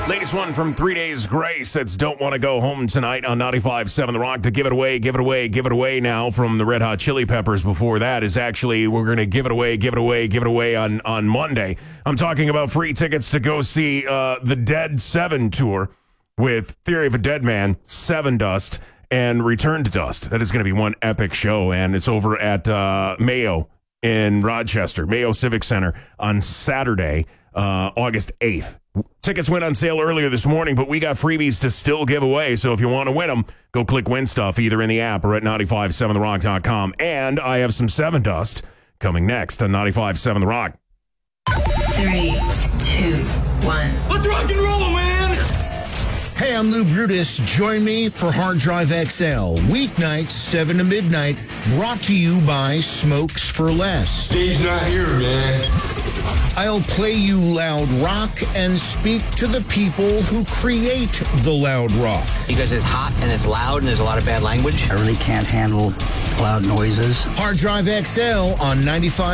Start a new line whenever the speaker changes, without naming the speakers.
Latest one from 3 Days Grace. It's Don't Want to Go Home Tonight on 95.7 The Rock. To give it away now from the Red Hot Chili Peppers before that is actually, we're going to give it away on Monday. I'm talking about free tickets to go see the Dead 7 tour with Theory of a Dead Man, Sevendust, and Return to Dust. That is going to be one epic show, and it's over at Mayo in Rochester, Mayo Civic Center on Saturday, August 8th. Tickets went on sale earlier this morning, but we got freebies to still give away. So if you want to win them, go click Win Stuff either in the app or at 957therock.com. And I have some Sevendust coming next on 95.7 The Rock.
3, 2, 1.
Let's rock and roll, man!
Hey, I'm Lou Brutus. Join me for Hard Drive XL. Weeknights, 7 to midnight. Brought to you by Smokes for Less.
Dave's not here, man.
I'll play you loud rock and speak to the people who create the loud rock.
Because it's hot and it's loud and there's a lot of bad language.
I really can't handle loud noises.
Hard Drive XL on 95.